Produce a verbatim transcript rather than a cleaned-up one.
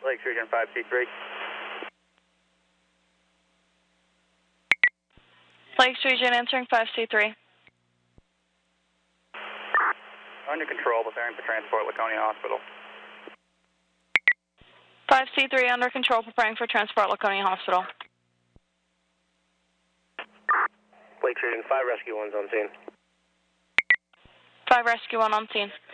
Lakes Region five C three. Lakes Region answering five C three. Under control, preparing for transport, Laconia Hospital. five C three under control, preparing for transport, Laconia Hospital. Lakes Region five, Rescue one's on scene. five Rescue one on scene.